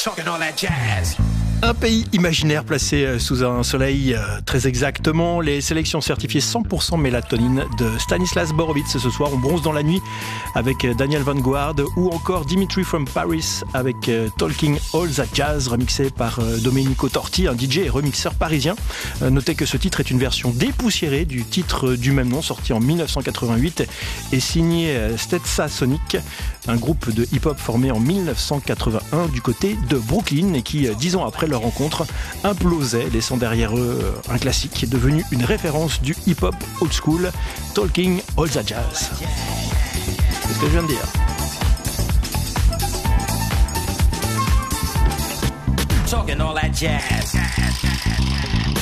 Talking all that jazz. Un pays imaginaire placé sous un soleil très exactement. Les sélections certifiées 100% mélatonine de Stanislas Borowitz. Ce soir, on bronze dans la nuit avec Daniel Vanguard ou encore Dimitri from Paris avec Talking All That Jazz, remixé par Domenico Torti, un DJ et remixeur parisien. Notez que ce titre est une version dépoussiérée du titre du même nom, sorti en 1988 et signé Stetsa Sonic, un groupe de hip-hop formé en 1981 du côté de Brooklyn et qui, 10 ans après leur rencontre, implosait, laissant derrière eux un classique qui est devenu une référence du hip-hop old school, Talking All That Jazz. C'est ce que je viens de dire. Talking all that jazz.